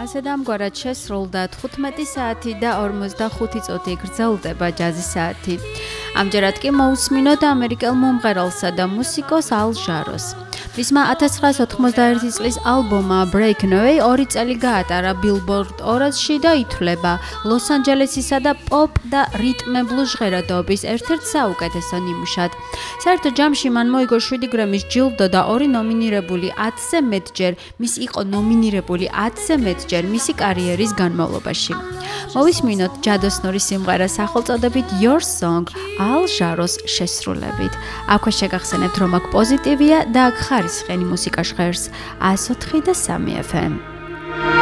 ასე და ამგვარად შესრულდა 15 საათი და 45 წუთი გრძელდება ჯაზის საათი. ამჯერად კი მოусმინოთ ამერიკელ მომღერალსა და მუსიკოს ალ ჟაროს. მისმა 1991 წლის ალბომმა Breaking Away 2 წელი გაატარა Billboard 200-ში და ითვლება ლოს-ანჯელესისა და პოპ და რიტმებულ ჟღერადობის ერთ-ერთ საუკეთესო ნიმუშად. საერთო ჯამში მან მოიგო 7 გრემის ჯილდო და 2 ნომინირებული 10-ზე მეტჯერ, იყო ნომინირებული 10-ზე მეტჯერ მისი კარიერის განმავლობაში. მოვისმინოთ ჯადოსნური სიმღერა სახელწოდებით Your Song ალ ჟაროს შესრულებით. აქვე შეგახსენებთ, რომ აქ პოზიტივია და აქ ხარისხიანი მუსიკა ჟღერს 104 და 3 FM.